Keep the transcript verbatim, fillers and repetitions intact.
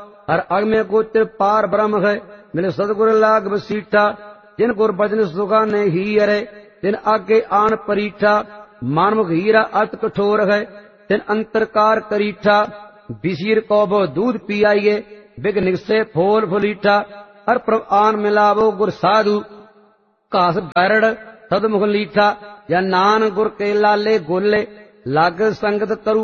हर अगम्य गोत्र पार ब्रह्म है। मिले सतगुर लाग बसीठा, जिन गुर बचन सुगाने ही अरे, तिन आगे आन परीठा। मानमुख हीरा अत कठोर है, तिन अंतरकार करीठा। बिसीर को बो दूध पियाइए, बिग निगसे फोल फुलीठा। हर प्रभ आन मिलावो गुर साधु, घास बैरड़ सदमुख लीठा। या नान गुर के लाले गोले, लाग संगत तरु